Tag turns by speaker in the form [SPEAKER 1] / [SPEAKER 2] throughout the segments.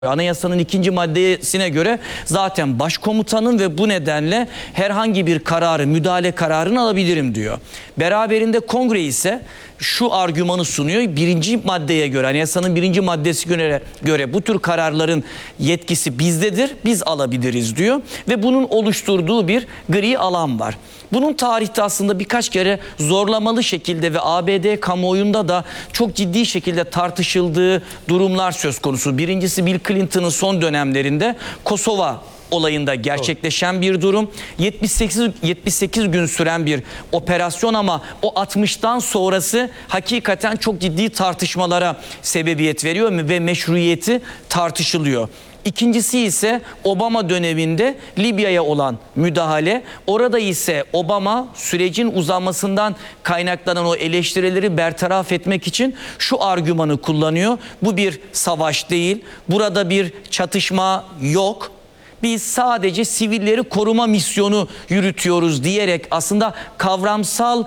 [SPEAKER 1] Anayasanın 2. maddesine göre zaten başkomutanın ve bu nedenle herhangi bir kararı, müdahale kararını alabilirim diyor. Beraberinde kongre ise şu argümanı sunuyor. 1. maddeye göre, anayasanın 1. maddesine göre bu tür kararların yetkisi bizdedir, biz alabiliriz diyor. Ve bunun oluşturduğu bir gri alan var. Bunun tarihte aslında birkaç kere zorlamalı şekilde ve ABD kamuoyunda da çok ciddi şekilde tartışıldığı durumlar söz konusu. Birincisi Bill Clinton'ın son dönemlerinde Kosova olayında gerçekleşen bir durum. 78 gün süren bir operasyon ama o 60'tan sonrası hakikaten çok ciddi tartışmalara sebebiyet veriyor ve meşruiyeti tartışılıyor. İkincisi ise Obama döneminde Libya'ya olan müdahale. Orada ise Obama sürecin uzanmasından kaynaklanan o eleştirileri bertaraf etmek için şu argümanı kullanıyor. Bu bir savaş değil, burada bir çatışma yok. Biz sadece sivilleri koruma misyonu yürütüyoruz diyerek aslında kavramsal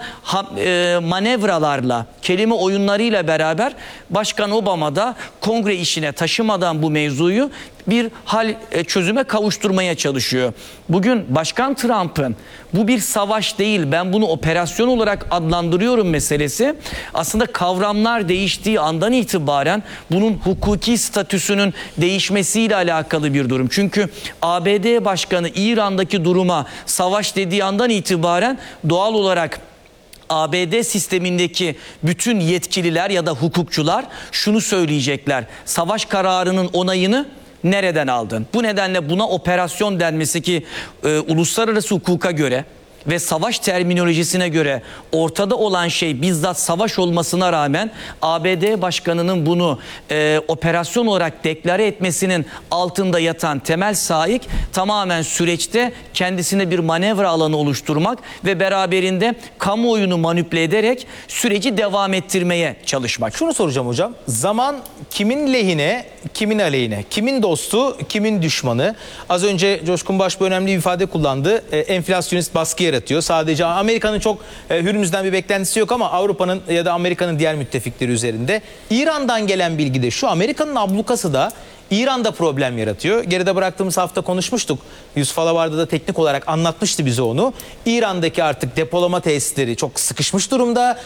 [SPEAKER 1] manevralarla, kelime oyunlarıyla beraber Başkan Obama da kongre işine taşımadan bu mevzuyu bir çözüme kavuşturmaya çalışıyor. Bugün Başkan Trump'ın bu bir savaş değil, ben bunu operasyon olarak adlandırıyorum meselesi aslında kavramlar değiştiği andan itibaren bunun hukuki statüsünün değişmesiyle alakalı bir durum. Çünkü ABD Başkanı İran'daki duruma savaş dediği andan itibaren doğal olarak ABD sistemindeki bütün yetkililer ya da hukukçular şunu söyleyecekler: savaş kararının onayını nereden aldın? Bu nedenle buna operasyon denmesi ki uluslararası hukuka göre ve savaş terminolojisine göre ortada olan şey bizzat savaş olmasına rağmen ABD Başkanı'nın bunu operasyon olarak deklare etmesinin altında yatan temel sahip tamamen süreçte kendisine bir manevra alanı oluşturmak ve beraberinde kamuoyunu manipüle ederek süreci devam ettirmeye çalışmak.
[SPEAKER 2] Şunu soracağım hocam. Zaman kimin lehine, kimin aleyhine? Kimin dostu, kimin düşmanı? Az önce Coşkun Baş bir önemli bir ifade kullandı. Enflasyonist baskı yaratıyor. Sadece Amerika'nın çok Hürmüz'den bir beklentisi yok ama Avrupa'nın ya da Amerika'nın diğer müttefikleri üzerinde. İran'dan gelen bilgi de şu: Amerika'nın ablukası da İran'da problem yaratıyor. Geride bıraktığımız hafta konuşmuştuk. Yusuf Alavar'da da teknik olarak anlatmıştı bize onu. İran'daki artık depolama tesisleri çok sıkışmış durumda.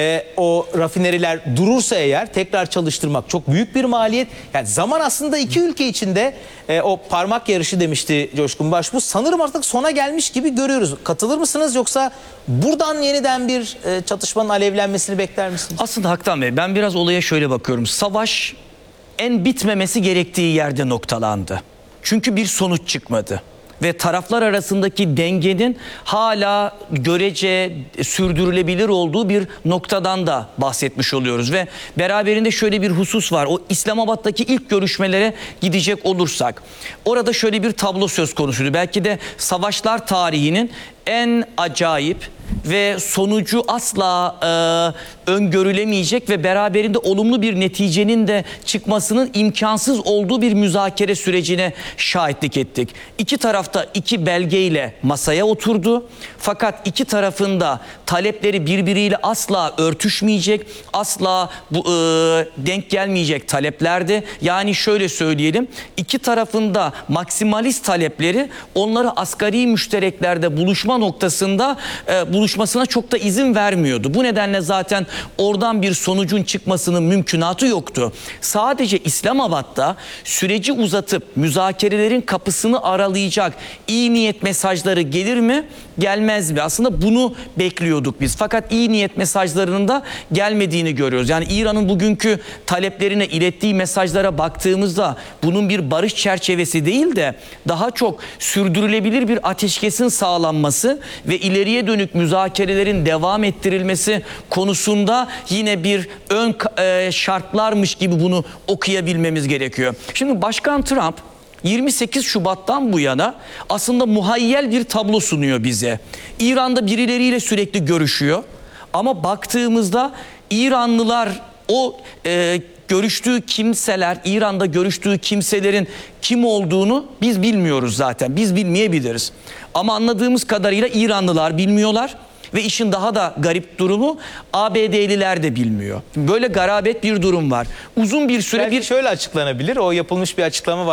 [SPEAKER 2] O rafineriler durursa eğer tekrar çalıştırmak çok büyük bir maliyet. Yani zaman aslında iki ülke içinde o parmak yarışı demişti Coşkun Baş. Bu sanırım artık sona gelmiş gibi görüyoruz. Katılır mısınız yoksa buradan yeniden bir çatışmanın alevlenmesini bekler misiniz?
[SPEAKER 1] Aslında Haktan Bey, ben biraz olaya şöyle bakıyorum. Savaş en bitmemesi gerektiği yerde noktalandı. Çünkü bir sonuç çıkmadı. Ve taraflar arasındaki dengenin hala görece sürdürülebilir olduğu bir noktadan da bahsetmiş oluyoruz. Ve beraberinde şöyle bir husus var. O İslamabad'daki ilk görüşmelere gidecek olursak orada şöyle bir tablo söz konusuydu. Belki de savaşlar tarihinin en acayip ve sonucu asla öngörülemeyecek ve beraberinde olumlu bir neticenin de çıkmasının imkansız olduğu bir müzakere sürecine şahitlik ettik. İki tarafta iki belgeyle masaya oturdu. Fakat iki tarafın da talepleri birbiriyle asla örtüşmeyecek, asla denk gelmeyecek taleplerdi. Yani şöyle söyleyelim, iki tarafın da maksimalist talepleri onları asgari müştereklerde buluşma noktasında buluşmasına çok da izin vermiyordu. Bu nedenle zaten oradan bir sonucun çıkmasının mümkünatı yoktu. Sadece İslamabad'da süreci uzatıp müzakerelerin kapısını aralayacak iyi niyet mesajları gelir mi, gelmez mi? Aslında bunu bekliyorduk biz. Fakat iyi niyet mesajlarının da gelmediğini görüyoruz. Yani İran'ın bugünkü taleplerine ilettiği mesajlara baktığımızda bunun bir barış çerçevesi değil de daha çok sürdürülebilir bir ateşkesin sağlanması ve ileriye dönük müzakerelerin devam ettirilmesi konusunda yine bir ön şartlarmış gibi bunu okuyabilmemiz gerekiyor. Şimdi Başkan Trump 28 Şubat'tan bu yana aslında muhayyel bir tablo sunuyor bize. İran'da birileriyle sürekli görüşüyor ama baktığımızda İranlılar o görüştüğü kimseler, İran'da görüştüğü kimselerin kim olduğunu biz bilmiyoruz zaten. Biz bilmeyebiliriz. Ama anladığımız kadarıyla İranlılar bilmiyorlar. Ve işin daha da garip durumu ABD'liler de bilmiyor. Böyle garabet bir durum var. Uzun bir süre
[SPEAKER 2] Belki şöyle açıklanabilir. O yapılmış bir açıklama var.